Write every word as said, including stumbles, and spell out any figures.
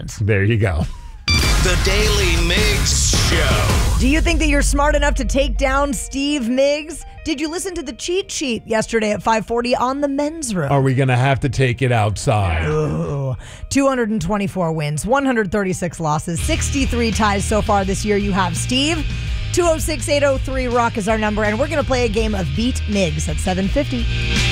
questions. There you go. The Daily Migs Show. Do you think that you're smart enough to take down Steve Miggs? Did you listen to the cheat sheet yesterday at five forty on the men's room? Are we going to have to take it outside? Ooh. two hundred twenty-four wins, one hundred thirty-six losses, sixty-three ties so far this year. You have Steve. two oh six, eight oh three, ROCK is our number, and we're going to play a game of Beat Miggs at seven fifty.